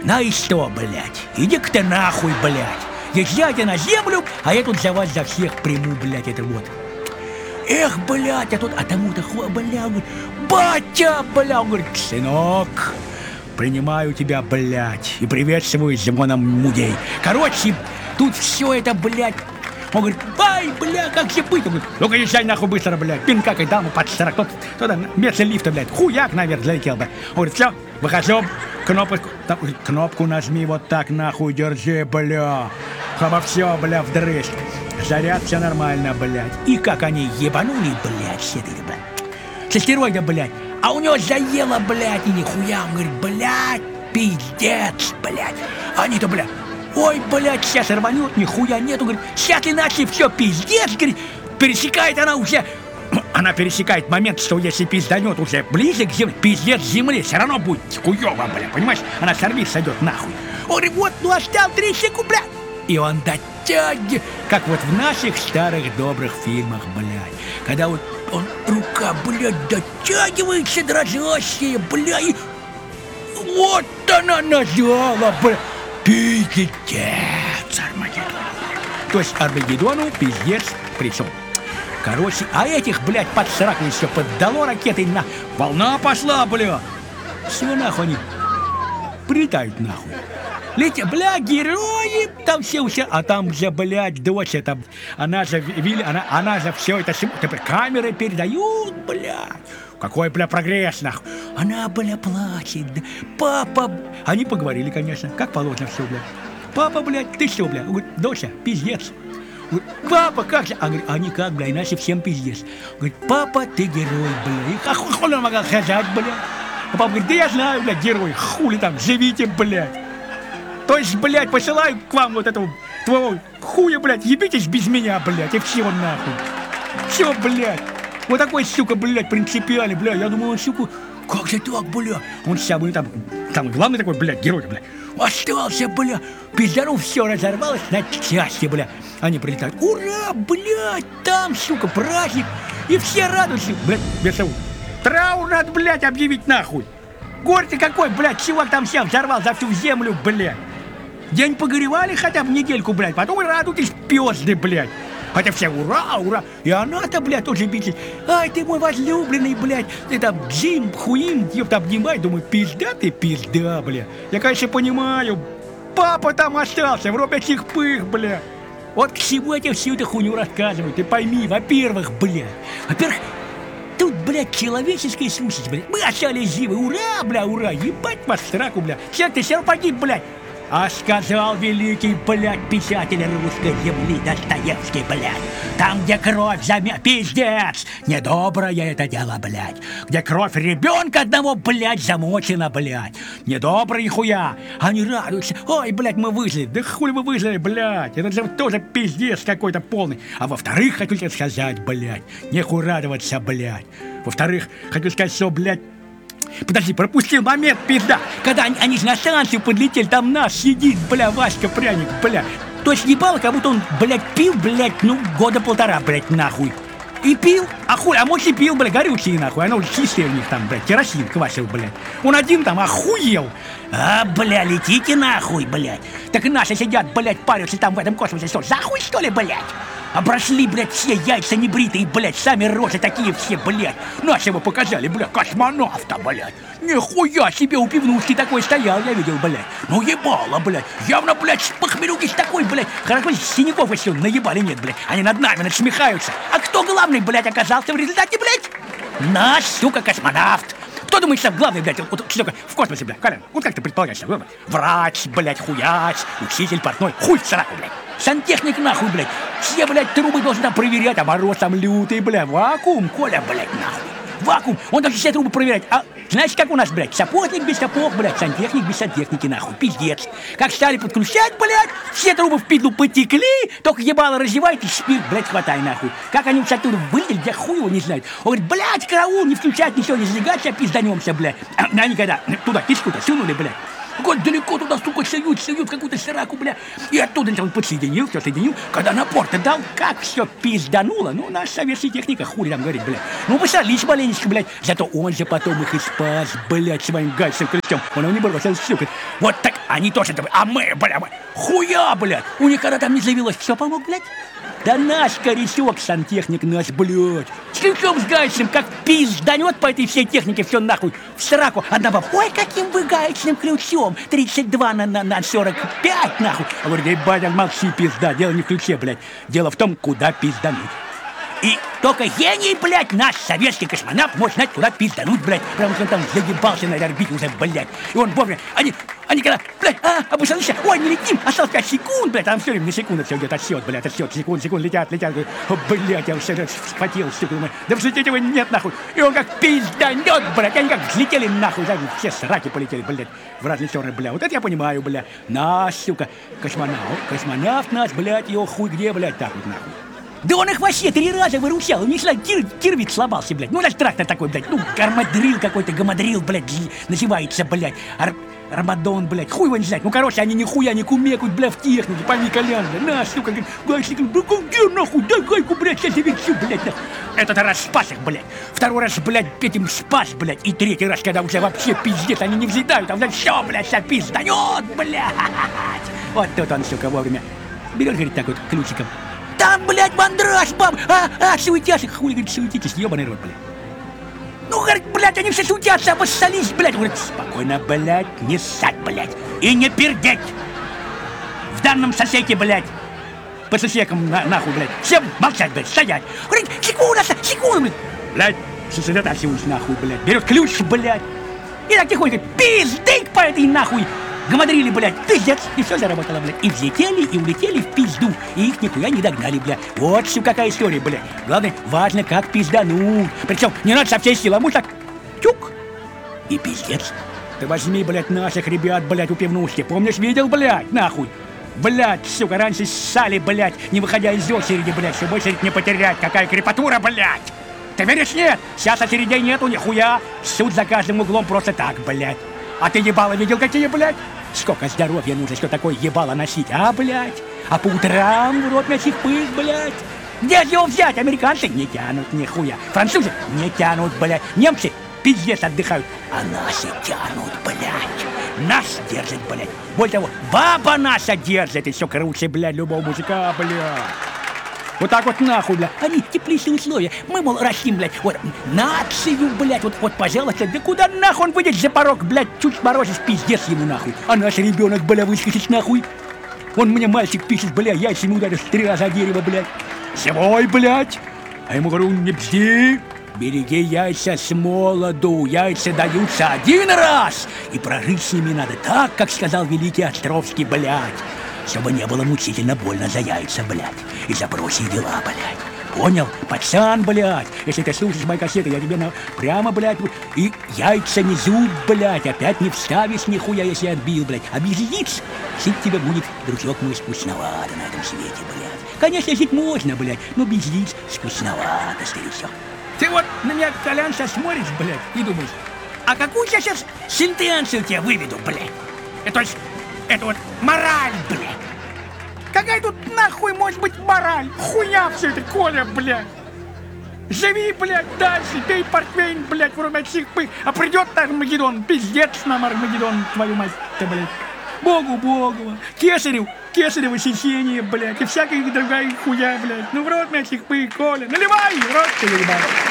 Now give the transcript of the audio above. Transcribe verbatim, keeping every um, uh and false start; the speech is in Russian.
знаешь что, блядь, иди-ка ты нахуй, блядь. Езжайте на землю, а я тут за вас за всех приму, блядь, это вот. Эх, блядь, а тут, а тому-то, бля, говорит, батя, бля, он говорит, сынок, принимаю тебя, блядь, и приветствую с звоном мудей. Короче, тут все это, блядь. Он говорит, ай, бля, как же быть? Он говорит, ну-ка езжай нахуй быстро, блядь, пинка и даму под сорок. Кто, кто там, вместо лифта, блядь, хуяк наверх залетел, блядь. Он говорит, все, выхожу, кнопочку, там, кнопку нажми, вот так нахуй держи, бля. Хоба все, бля, вдрызг. Заряд, все нормально, блядь. И как они ебанули, блядь, все эти, блядь. Со стероида, блядь. А у него заело, блядь, и нихуя. Он говорит, блядь, пиздец, блядь. Они-то, блядь. Ой, блядь, сейчас рванет, нихуя нету, говорит, сейчас иначе все, пиздец, говорит, пересекает она уже, она пересекает момент, что если пизданет уже ближе к земле, пиздец земли, все равно будет хуёво, блядь, понимаешь, она с орбит сойдет нахуй. Он говорит, вот, ну оставил три секунды, блядь, и он дотягивает, как вот в наших старых добрых фильмах, блядь, когда вот он, рука, блядь, дотягивается, дрожащая, блядь, и вот она нажала, блядь. Пиздец, Армагеддон. То есть Армагеддону пиздец причем. Короче, а этих, блядь, под сорок еще поддало ракетой на... Волна пошла, бля. Все нахуй они прилетают нахуй. Летят, бля, герои, там все все, а там же, блядь, дочь, там, она же, вили, она, она же все это, камеры передают, блядь. Какой, бля, прогресс, нахуй. Она, бля, плачет. Папа... Они поговорили, конечно, как положено все, бля. Папа, блядь, ты что, бля? Он говорит, доча, пиздец. Он говорит, папа, как же? А говорит, а никак, бля, иначе всем пиздец. Он говорит, папа, ты герой, бля. И как хули он могла сказать, бля? А папа говорит, да я знаю, бля, герой, хули там, живите, блядь. То есть, блядь, посылаю к вам вот этого твоего хуя, блядь, ебитесь без меня, блядь, и все нахуй. Все, блядь. Вот такой, сука, блядь, принципиальный, бля. Я думаю, он, сука, как же так, бля? Он самый там, там главный такой, блядь, герой, бля. Остался, бля. Пиздаров все разорвалось на части, бля. Они прилетают. Ура, блядь, там, сука, праздник. И все радуются. Блядь, без того. Траур надо, блядь, объявить нахуй. Город-то какой, блядь, чувак там всем взорвал за всю землю, блядь. День погоревали хотя бы недельку, блядь. Потом и радуйтесь, пёзды, блядь. Хотя все ура, ура, и она-то, блядь, тоже битит. Ай, ты мой возлюбленный, блядь, ты там Джим, Хуим, ёпта, обнимай, думаю, пизда ты, пизда, блядь. Я, конечно, понимаю, папа там остался, в робе этих пых, блядь. Вот к чему я тебе всю эту хуйню рассказываю, ты пойми, во-первых, блядь, во-первых, тут, блядь, человеческая сущность, блядь, мы остались живы, ура, бля, ура, ебать вас в сраку, блядь, человек, ты все погиб, блядь. А сказал великий, блядь, писатель русской земли Достоевский, блядь, там, где кровь замя... Пиздец! Недоброе это дело, блядь. Где кровь ребенка одного, блядь, замочена, блядь. Недобрые хуя. Они радуются. Ой, блядь, мы выжили. Да хули вы выжили, блядь. Это же тоже пиздец какой-то полный. А во-вторых, хочу тебе сказать, блядь, нехуй радоваться, блядь. Во-вторых, хочу сказать, что, блядь, подожди, пропустил момент, пизда. Когда они, они же на станцию подлетели, там наш сидит, бля, Васька Пряник, бля. То есть ебало, как будто он, блядь, пил, блядь, ну, года полтора, блядь, нахуй. И пил, а хуй, а может и пил, блядь, горючий, нахуй. Оно чистое у них там, блядь, керосин квасил, блядь. Он один там охуел. А, бля, летите нахуй, блядь. Так и наши сидят, блядь, парятся там в этом космосе. Что, за хуй, что ли, блядь? А прошли, блядь, все яйца небритые, блядь, сами рожи такие все, блядь. Нашего показали, блядь, космонавта, блядь. Нихуя себе у пивнушки такой стоял, я видел, блядь. Ну ебало, блядь. Явно, блядь, с похмелюгись такой, блядь. Хорошо, синяков еще наебали нет, блядь. Они над нами насмехаются. А кто главный, блядь, оказался в результате, блядь? Наш, сука, космонавт. Кто думает, что главный, блядь, вот, сука, в космосе, блядь, Колян? Вот как ты предполагаешь, блядь? Врач, блядь, хуяч, учитель, портной, хуй в сраку, блядь. Сантехник нахуй, блядь. Все, блядь, трубы должны там проверять, а мороз там лютый, блядь. Вакуум, Коля, блядь, нахуй. Вакуум. Он должен все трубы проверять. А знаешь, как у нас, блядь, сапожник без сапог, блядь, сантехник без сантехники, нахуй. Пиздец. Как стали подключать, блядь, все трубы в пидлу потекли, только ебало разевает и спирт, блядь, хватай, нахуй. Как они все оттуда вылетели, я хуй его не знаю. Он говорит, блядь, караул, не включать ничего, не зажигать, сейчас пизданемся, блядь. А они когда туда кишку-то сунули, блядь. Вот далеко туда, сука, суют, суют какую-то сраку, бля. И оттуда он подсоединил, все соединил. Когда напор-то дал, как все пиздануло. Ну, наша советская техника, хули там говорит, бля. Ну, посолись маленечко, блядь. Зато он же потом их и спас, блядь, своим гайсом ключом. Он его не бросил, сука. Вот так они тоже, а мы, бля, мы, хуя, блядь. У них когда там не заявилось, все помог, блядь. Да наш корячок, сантехник наш, блядь. С ключом, с гайсом, как пизданет по этой всей технике, все нахуй в сраку. Одна баба, ой, каким вы гаечным ключом, тридцать два на, на, на сорок пять, нахуй. А говорит, эй, батя, молчи, пизда, дело не в ключе, блядь. Дело в том, куда пиздануть. И только гений, блядь, наш советский космонавт может знать, куда пиздануть, блядь. Потому что он там загибался на орбите уже, блядь. И он вовремя, они, они когда, блядь, а, опустился, ой, не летим, осталось пять секунд, блядь, там все время на секунду все идет отсчет, блядь, отсчет, секунд, секунд, летят, летят, говорит, о, блядь, я уже схватил, сука, думаю, да взлететь его нет, нахуй. И он как пизданет, блядь, они как взлетели, нахуй, да, все сраки полетели, блядь, в разные стороны, блядь. Вот это я понимаю, блядь, наш, сука, космонавт, космонавт наш, блядь, его хуй где, блядь, так вот, нахуй. Да он их вообще три раза выручал, у них кир, кирвик сломался, блядь. Ну, наш трактор такой, блядь, ну, гармадрил какой-то, гамадрил, блядь, называется, блядь. Ар Рамадон, блядь, хуй его не знает. Ну, короче, они нихуя не кумекают, блядь, в технике, пойми, Колян, блядь. На, сука, говорит, гайщик, да где, нахуй, дай гайку, блядь, сейчас я вещу, блядь, нахуй. Этот раз спас их, блядь. Второй раз, блядь, этим спас, блядь. И третий раз, когда уже вообще пиздец, они не взлетают, а, блядь, все, блядь, сейчас пизданет, блядь. Вот тут он, сука, вовремя берет, говорит, так вот, ключиком. Там, блядь, мандраж, баб! А, а, суетятся! Хули, говорит, суетитесь, ебаный рот, блядь. Ну, говорит, блядь, они все суетятся, обоссались, блядь. Говорит, спокойно, блядь, не ссать, блядь. И не пердеть. В данном сосеке, блядь. По сосекам, на, нахуй, блядь. Всем молчать, блядь, стоять. Говорит, секунда, секунда, блядь. Блядь, сосредотачиваюсь, нахуй, блядь. Берет ключ, блядь. И так тихонько, пиздык по этой, нахуй. Гамадрили, блядь, пиздец, и все заработало, блядь. И взлетели, и улетели в пизду, и их нихуя не догнали, блядь. Вот все какая история, блядь. Главное, важно, как пиздануть. Причем не надо со всей силы, а может так, тюк, и пиздец. Ты возьми, блядь, наших ребят, блядь, у пивнушки. Помнишь, видел, блядь, нахуй? Блядь, сука, раньше ссали, блядь, не выходя из очереди, блядь, чтобы очередь не потерять. Какая крепатура, блядь. Ты веришь, нет? Сейчас очередей нету, нихуя. Суд за каждым углом просто так, блядь. А ты ебало видел какие, блядь? Сколько здоровья нужно, что такое ебало носить, а, блядь? А по утрам в рот мясих пыль, блядь? Где же его взять? Американцы не тянут нихуя. Французы не тянут, блядь. Немцы пиздец отдыхают. А наши тянут, блядь. Нас держит, блядь. Более того, баба наша держит. И все круче, блядь, любого мужика, блядь. Вот так вот нахуй, блядь. Они теплейшие условия. Мы, мол, растим, блядь, вот нацию, блядь, вот, вот, пожалуйста. Да куда нахуй он выйдет за порог, блядь, чуть морозишь, пиздец ему нахуй. А наш ребенок, бля, выскочит нахуй. Он мне, мальчик, пишет, бля, яйцами ударишь три раза дерево, блядь. Живой, блядь. А ему говорю, не бзди. Береги яйца с молоду. Яйца даются один раз. И прожить с ними надо так, как сказал великий Островский, блядь. Чтобы не было мучительно больно за яйца, блядь. И за прочие дела, блядь. Понял? Пацан, блядь. Если ты слушаешь мои кассеты, я тебе на... прямо, блядь, и яйца не зуб, блядь. Опять не вставишь нихуя, если отбил, блядь. А без яиц жить тебе будет, дружок мой, скучновато на этом свете, блядь. Конечно, жить можно, блядь, но без яиц скучновато, старичок. Ты вот на меня, Колян, сейчас смотришь, блядь, и думаешь, а какую я сейчас сентенцию тебе выведу, блядь? Это, то есть, это вот мораль, блядь. Какая тут нахуй может быть мораль? Хуя все это, Коля, блядь. Живи, блядь, дальше, пей портвейн, блядь, вырубай психпы. А придет Армагеддон, пиздец нам Армагеддон, твою мать-то, блядь. Богу, Богу, Кесарю, Кесарево сечение, блядь, и всякая другая хуя, блядь. Ну в рот, мячик, пы, Коля, наливай, в рот ты, ебать.